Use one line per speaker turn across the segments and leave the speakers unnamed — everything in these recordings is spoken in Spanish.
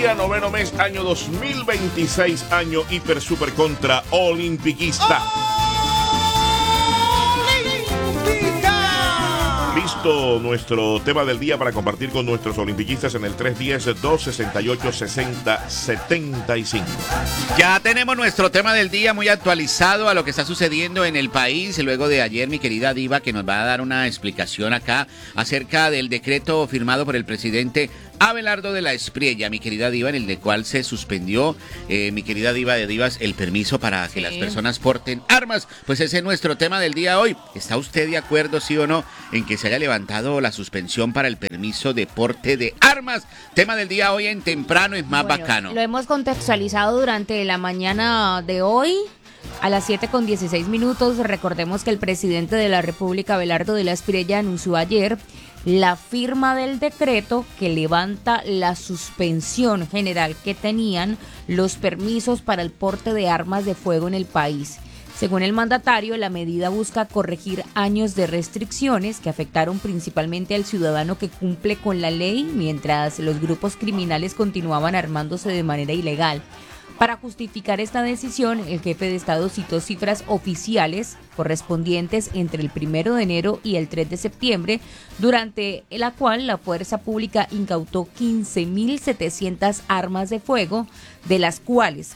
día, noveno mes, año 2026, año hiper super contra olimpiquista. Listo nuestro tema del día para compartir con nuestros olimpiquistas en el 310-268-6075.
Ya tenemos nuestro tema del día muy actualizado a lo que está sucediendo en el país. Luego de ayer, mi querida Diva, que nos va a dar una explicación acá acerca del decreto firmado por el presidente Abelardo de la Espriella, mi querida Diva, en el cual se suspendió, mi querida Diva de Divas, el permiso para que las personas porten armas. Pues ese es nuestro tema del día hoy. ¿Está usted de acuerdo, sí o no, en que se haya levantado la suspensión para el permiso de porte de armas? Tema del día hoy en Temprano es Más Bacano.
Lo hemos contextualizado durante la mañana de hoy. A las 7:16. Recordemos que el presidente de la República, Abelardo de la Espriella, anunció ayer la firma del decreto que levanta la suspensión general que tenían los permisos para el porte de armas de fuego en el país. Según el mandatario, la medida busca corregir años de restricciones que afectaron principalmente al ciudadano que cumple con la ley, mientras los grupos criminales continuaban armándose de manera ilegal. Para justificar esta decisión, el jefe de Estado citó cifras oficiales correspondientes entre el 1 de enero y el 3 de septiembre, durante la cual la fuerza pública incautó 15.700 armas de fuego, de las cuales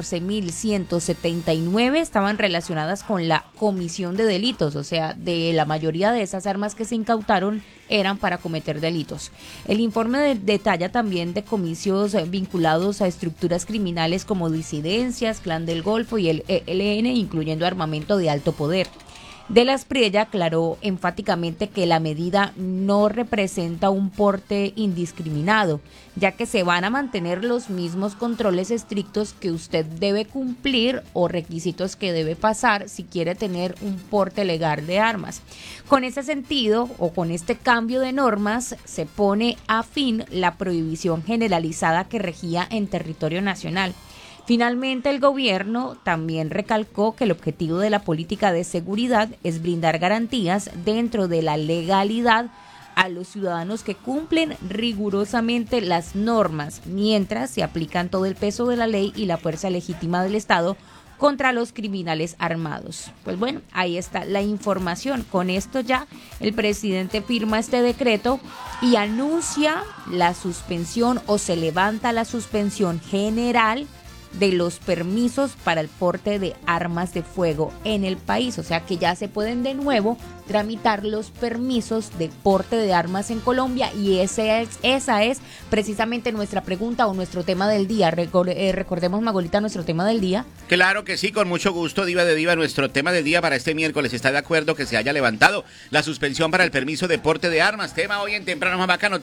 14.179 estaban relacionadas con la comisión de delitos, o sea, de la mayoría de esas armas que se incautaron eran para cometer delitos. El informe detalla también decomisos vinculados a estructuras criminales como disidencias, Clan del Golfo y el ELN, incluyendo armamento de alto poder. De la Espriella aclaró enfáticamente que la medida no representa un porte indiscriminado, ya que se van a mantener los mismos controles estrictos que usted debe cumplir o requisitos que debe pasar si quiere tener un porte legal de armas. Con ese sentido, o con este cambio de normas, se pone a fin la prohibición generalizada que regía en territorio nacional. Finalmente, el gobierno también recalcó que el objetivo de la política de seguridad es brindar garantías dentro de la legalidad a los ciudadanos que cumplen rigurosamente las normas, mientras se aplican todo el peso de la ley y la fuerza legítima del Estado contra los criminales armados. Pues bueno, ahí está la información. Con esto ya el presidente firma este decreto y anuncia la suspensión, o se levanta la suspensión general de los permisos para el porte de armas de fuego en el país. O sea que ya se pueden de nuevo tramitar los permisos de porte de armas en Colombia, y esa es precisamente nuestra pregunta o nuestro tema del día. Recordemos, Magolita, nuestro tema del día.
Claro que sí, con mucho gusto, Diva de Diva. Nuestro tema del día para este miércoles: ¿está de acuerdo que se haya levantado la suspensión para el permiso de porte de armas? Tema hoy en Temprano Más Bacano,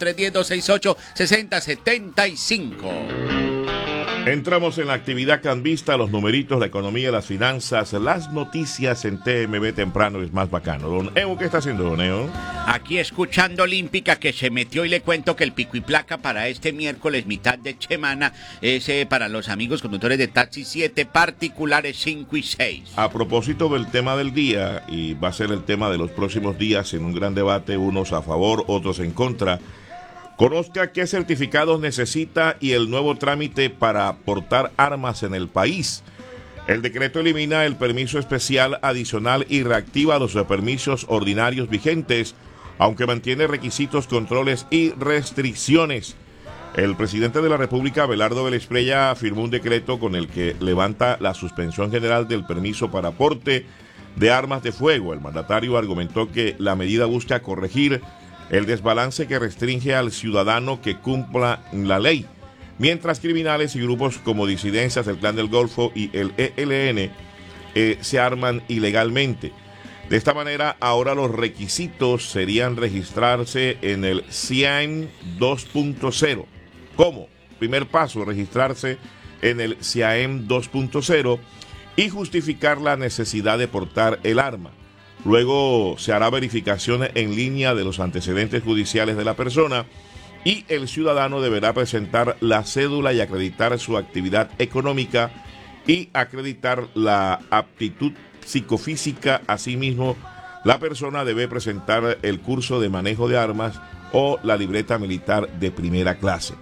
310-268-6075.
Entramos en la actividad cambista, los numeritos, la economía, las finanzas, las noticias en TMB Temprano es Más Bacano. Don Evo, ¿qué está haciendo, don Evo?
Aquí escuchando Olímpica, que se metió, y le cuento que el pico y placa para este miércoles, mitad de semana, es para los amigos conductores de taxi 7, particulares 5 y 6.
A propósito del tema del día, y va a ser el tema de los próximos días en un gran debate, unos a favor, otros en contra. Conozca qué certificados necesita y el nuevo trámite para portar armas en el país. El decreto elimina el permiso especial adicional y reactiva los permisos ordinarios vigentes, aunque mantiene requisitos, controles y restricciones. El presidente de la República, Abelardo de la Espriella, firmó un decreto con el que levanta la suspensión general del permiso para porte de armas de fuego. El mandatario argumentó que la medida busca corregir el desbalance que restringe al ciudadano que cumpla la ley, mientras criminales y grupos como disidencias, el Clan del Golfo y el ELN se arman ilegalmente. De esta manera, ahora los requisitos serían registrarse en el CIAEM 2.0. ¿Cómo? Primer paso, registrarse en el CIAEM 2.0 y justificar la necesidad de portar el arma. Luego se hará verificación en línea de los antecedentes judiciales de la persona y el ciudadano deberá presentar la cédula y acreditar su actividad económica y acreditar la aptitud psicofísica. Asimismo, la persona debe presentar el curso de manejo de armas o la libreta militar de primera clase.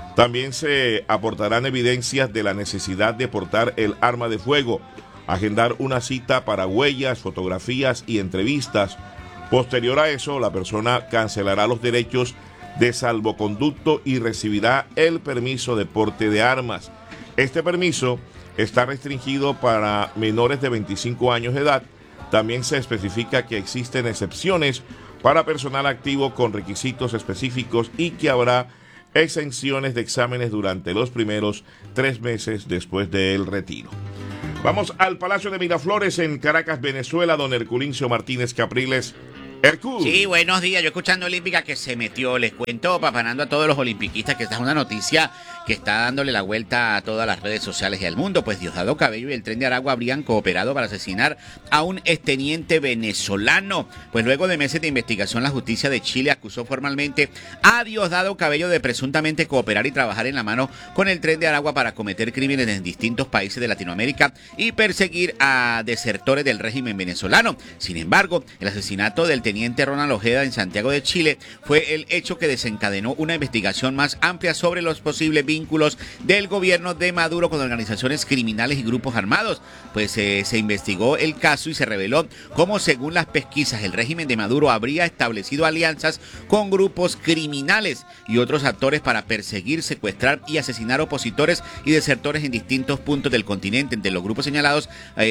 También se aportarán evidencias de la necesidad de portar el arma de fuego, agendar una cita para huellas, fotografías y entrevistas. Posterior a eso, la persona cancelará los derechos de salvoconducto y recibirá el permiso de porte de armas. Este permiso está restringido para menores de 25 años de edad. También se especifica que existen excepciones para personal activo con requisitos específicos y que habrá exenciones de exámenes durante los primeros 3 meses después del retiro. Vamos al Palacio de Miraflores en Caracas, Venezuela, don Herculincio Martínez Capriles. Hercul.
Sí, buenos días. Yo escuchando Olímpica que se metió, les cuento, papanando a todos los olimpiquistas, que esta es una noticia que está dándole la vuelta a todas las redes sociales y al mundo. Pues Diosdado Cabello y el Tren de Aragua habrían cooperado para asesinar a un exteniente venezolano. Pues luego de meses de investigación, la justicia de Chile acusó formalmente a Diosdado Cabello de presuntamente cooperar y trabajar en la mano con el Tren de Aragua para cometer crímenes en distintos países de Latinoamérica y perseguir a desertores del régimen venezolano. Sin embargo, el asesinato del teniente Ronald Ojeda en Santiago de Chile fue el hecho que desencadenó una investigación más amplia sobre los posibles vínculos del gobierno de Maduro con organizaciones criminales y grupos armados. Pues se investigó el caso y se reveló cómo, según las pesquisas, el régimen de Maduro habría establecido alianzas con grupos criminales y otros actores para perseguir, secuestrar y asesinar opositores y desertores en distintos puntos del continente. Entre los grupos señalados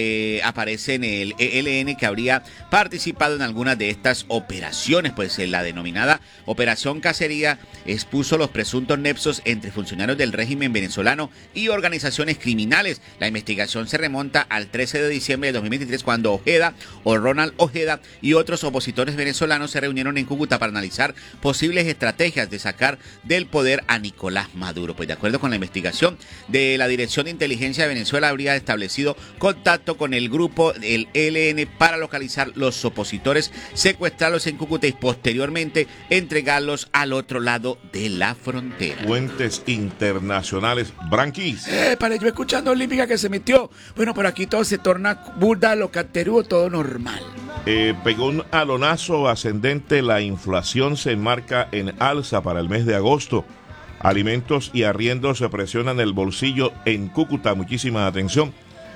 aparecen el ELN, que habría participado en algunas de estas operaciones. Pues la denominada Operación Cacería expuso los presuntos nexos entre funcionarios del régimen venezolano y organizaciones criminales. La investigación se remonta al 13 de diciembre de 2023, cuando Ojeda o Ronald Ojeda y otros opositores venezolanos se reunieron en Cúcuta para analizar posibles estrategias de sacar del poder a Nicolás Maduro. Pues de acuerdo con la investigación de la Dirección de Inteligencia de Venezuela, habría establecido contacto con el grupo del ELN para localizar los opositores, secuestrarlos en Cúcuta y posteriormente entregarlos al otro lado de la frontera.
Fuentes internacionales. Branquis.
Para yo escuchando Olímpica que se metió. Bueno, por aquí todo se torna burda, locaterúo, todo normal.
Pegó un alonazo ascendente. La inflación se enmarca en alza para el mes de agosto. Alimentos y arriendos se presionan el bolsillo en Cúcuta. Muchísima atención.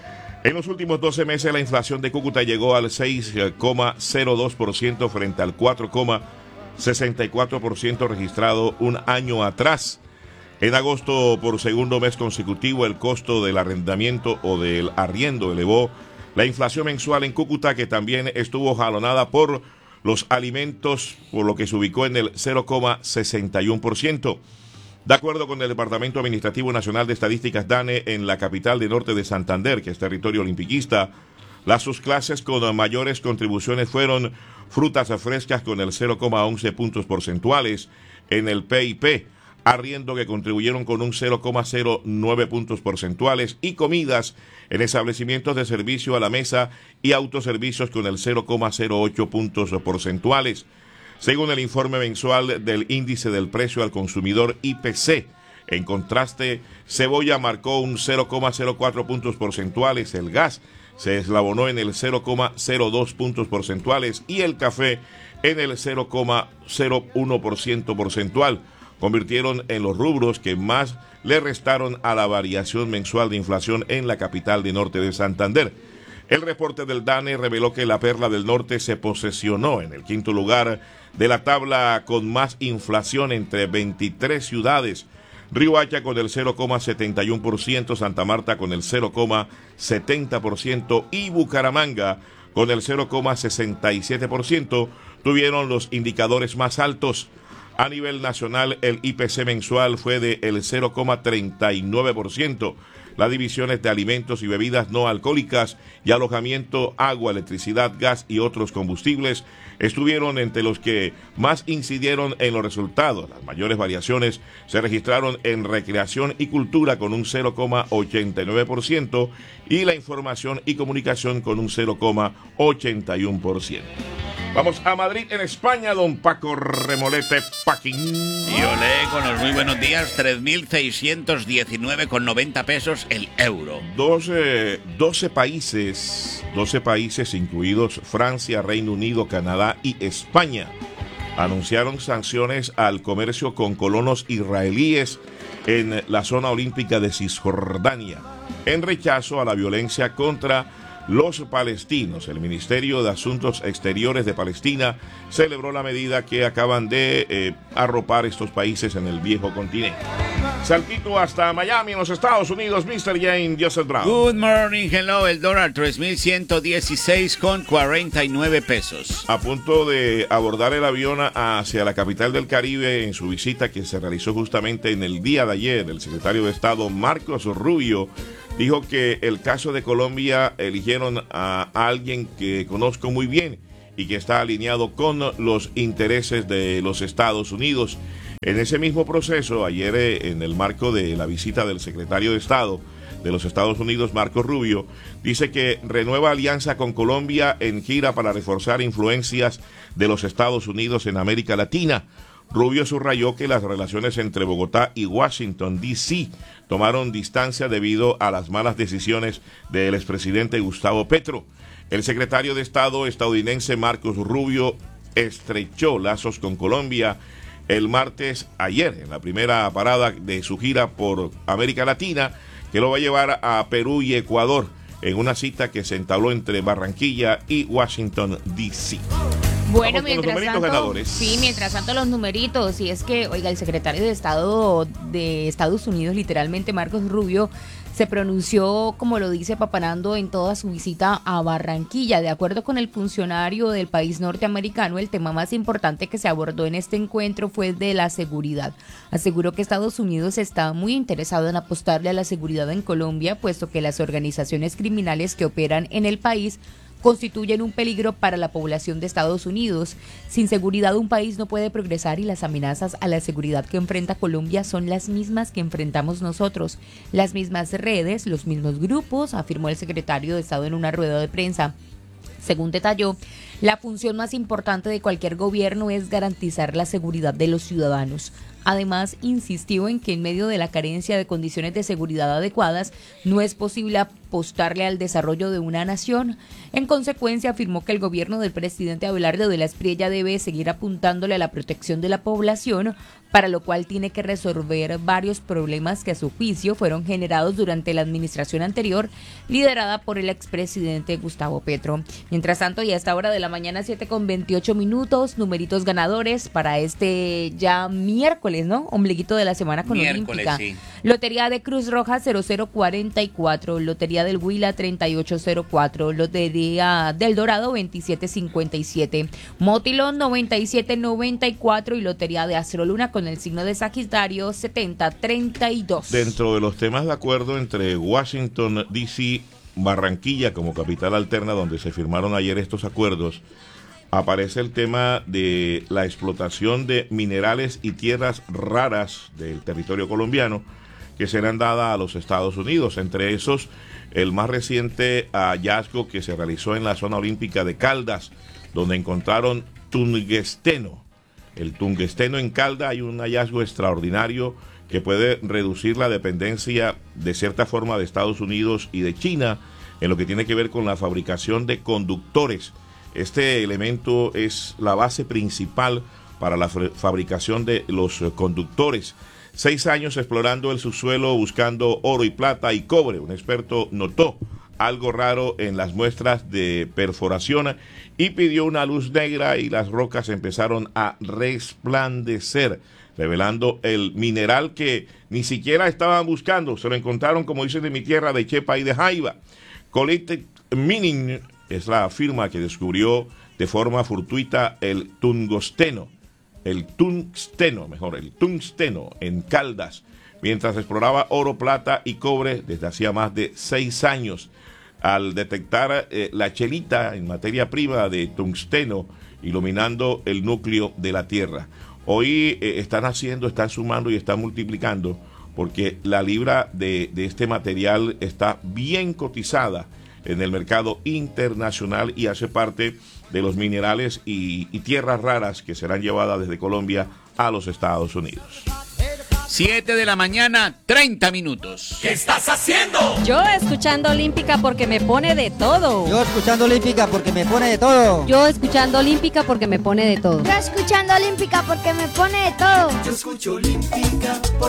En los últimos 12 meses la inflación de Cúcuta llegó al 6,02% frente al 4,64% registrado un año atrás. En agosto, por segundo mes consecutivo, el costo del arrendamiento o del arriendo elevó la inflación mensual en Cúcuta, que también estuvo jalonada por los alimentos, por lo que se ubicó en el 0,61%. De acuerdo con el Departamento Administrativo Nacional de Estadísticas DANE, en la capital del norte de Santander, que es territorio olimpiquista, las subclases con mayores contribuciones fueron frutas frescas con el 0,11 puntos porcentuales en el PIP, arriendo que contribuyeron con un 0,09 puntos porcentuales y comidas en establecimientos de servicio a la mesa y autoservicios con el 0,08 puntos porcentuales. Según el informe mensual del índice del precio al consumidor IPC, en contraste, cebolla marcó un 0,04 puntos porcentuales, el gas se eslabonó en el 0,02 puntos porcentuales y el café en el 0,01% porcentual. Convirtieron en los rubros que más le restaron a la variación mensual de inflación en la capital de norte de Santander. El reporte del DANE reveló que la Perla del Norte se posesionó en el quinto lugar de la tabla con más inflación entre 23 ciudades. Riohacha con el 0,71%, Santa Marta con el 0,70% y Bucaramanga con el 0,67% tuvieron los indicadores más altos. A nivel nacional, el IPC mensual fue de el 0,39%. Las divisiones de alimentos y bebidas no alcohólicas y alojamiento, agua, electricidad, gas y otros combustibles estuvieron entre los que más incidieron en los resultados. Las mayores variaciones se registraron en recreación y cultura con un 0,89% y la información y comunicación con un 0,81%. Vamos a Madrid, en España, don Paco Remolete Paquín.
Y olé, con los muy buenos días, 3.619,90 pesos el euro.
12 países, incluidos Francia, Reino Unido, Canadá y España, anunciaron sanciones al comercio con colonos israelíes en la zona olímpica de Cisjordania, en rechazo a la violencia contra los palestinos. El Ministerio de Asuntos Exteriores de Palestina celebró la medida que acaban de arropar estos países en el viejo continente. Saltito hasta Miami, en los Estados Unidos, Mr. Jane Joseph Brown.
Good morning, hello, el dólar 3.116,49 pesos.
A punto de abordar el avión hacia la capital del Caribe en su visita que se realizó justamente en el día de ayer, el secretario de Estado Marcos Rubio dijo que el caso de Colombia eligieron a alguien que conozco muy bien y que está alineado con los intereses de los Estados Unidos. En ese mismo proceso, ayer en el marco de la visita del secretario de Estado de los Estados Unidos, Marco Rubio, dice que renueva alianza con Colombia en gira para reforzar influencias de los Estados Unidos en América Latina. Rubio subrayó que las relaciones entre Bogotá y Washington, D.C. tomaron distancia debido a las malas decisiones del expresidente Gustavo Petro. El secretario de Estado estadounidense Marcos Rubio estrechó lazos con Colombia el martes ayer, en la primera parada de su gira por América Latina, que lo va a llevar a Perú y Ecuador, en una cita que se entabló entre Barranquilla y Washington, D.C.
Bueno, mientras tanto los numeritos, y es que, oiga, el secretario de Estado de Estados Unidos, literalmente Marcos Rubio, se pronunció, como lo dice Papanando, en toda su visita a Barranquilla. De acuerdo con el funcionario del país norteamericano, el tema más importante que se abordó en este encuentro fue de la seguridad. Aseguró que Estados Unidos está muy interesado en apostarle a la seguridad en Colombia, puesto que las organizaciones criminales que operan en el país constituyen un peligro para la población de Estados Unidos. Sin seguridad un país no puede progresar y las amenazas a la seguridad que enfrenta Colombia son las mismas que enfrentamos nosotros. Las mismas redes, los mismos grupos, afirmó el secretario de Estado en una rueda de prensa. Según detalló, la función más importante de cualquier gobierno es garantizar la seguridad de los ciudadanos. Además, insistió en que en medio de la carencia de condiciones de seguridad adecuadas, no es posible apostarle al desarrollo de una nación. En consecuencia, afirmó que el gobierno del presidente Abelardo de la Espriella debe seguir apuntándole a la protección de la población, para lo cual tiene que resolver varios problemas que a su juicio fueron generados durante la administración anterior, liderada por el expresidente Gustavo Petro. Mientras tanto, y a esta hora de la mañana, 7:28, numeritos ganadores para este ya miércoles, ¿no? Ombliguito de la semana con Olímpica. Sí. Lotería de Cruz Roja 0044, Lotería del Huila 3804, Lotería del Dorado 2757, Motilón 9794 y Lotería de Astroluna con el signo de Sagitario 7032.
Dentro de los temas de acuerdo entre Washington, D.C., Barranquilla como capital alterna donde se firmaron ayer estos acuerdos, aparece el tema de la explotación de minerales y tierras raras del territorio colombiano que serán dadas a los Estados Unidos. Entre esos, el más reciente hallazgo que se realizó en la zona olímpica de Caldas, donde encontraron tungsteno. El tungsteno en Caldas, hay un hallazgo extraordinario que puede reducir la dependencia de cierta forma de Estados Unidos y de China en lo que tiene que ver con la fabricación de conductores. Este elemento es la base principal para la fabricación de los conductores. 6 años explorando el subsuelo buscando oro y plata y cobre. Un experto notó algo raro en las muestras de perforación y pidió una luz negra y las rocas empezaron a resplandecer, revelando el mineral que ni siquiera estaban buscando. Se lo encontraron, como dicen de mi tierra, de Chepa y de Jaiba. Collected Mining es la firma que descubrió de forma fortuita el tungsteno en Caldas, mientras exploraba oro, plata y cobre desde hacía más de 6 años. Al detectar la chelita en materia prima de tungsteno iluminando el núcleo de la Tierra. Hoy están sumando y están multiplicando, porque la libra de este material está bien cotizada en el mercado internacional y hace parte de los minerales y tierras raras que serán llevadas desde Colombia a los Estados Unidos.
7 de la mañana, 30 minutos.
¿Qué estás haciendo?
Yo escuchando Olímpica porque me pone de todo.
Yo escuchando Olímpica porque me pone de todo.
Yo escuchando Olímpica porque me pone de todo.
Yo escuchando Olímpica porque me pone de todo.
Yo escucho Olímpica